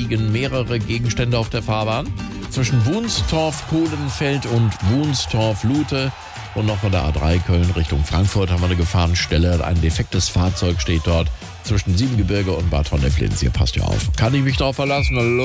liegen mehrere Gegenstände auf der Fahrbahn. Zwischen Wunstorf-Kohlenfeld und Wunstorf-Lute und noch von der A3 Köln Richtung Frankfurt haben wir eine Gefahrenstelle. Ein defektes Fahrzeug steht dort zwischen Siebengebirge und Bad Honneflins. Hier passt ja auf. Kann ich mich drauf verlassen?